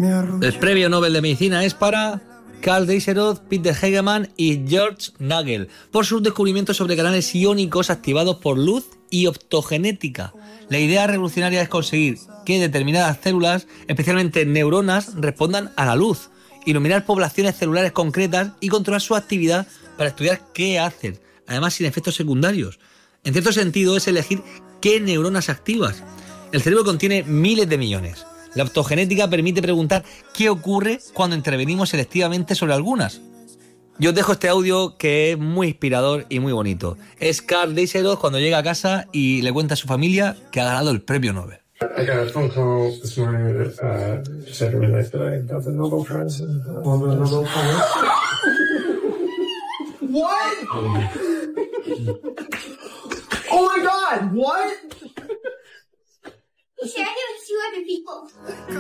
El premio Nobel de Medicina es para Karl Deisseroth, Peter Hegemann y George Nagel por sus descubrimientos sobre canales iónicos activados por luz y optogenética. La idea revolucionaria es conseguir que determinadas células, especialmente neuronas, respondan a la luz, iluminar poblaciones celulares concretas y controlar su actividad para estudiar qué hacen, además sin efectos secundarios. En cierto sentido es elegir qué neuronas activas. El cerebro contiene miles de millones. La optogenética permite preguntar qué ocurre cuando intervenimos selectivamente sobre algunas. Yo os dejo este audio que es muy inspirador y muy bonito. Es Karl Deisseroth cuando llega a casa y le cuenta a su familia que ha ganado el premio Nobel. I got a phone call this morning that said really nice that I got the Nobel Prize. Nobel Prize. What? Oh my God! What? He shared it with 2 other people.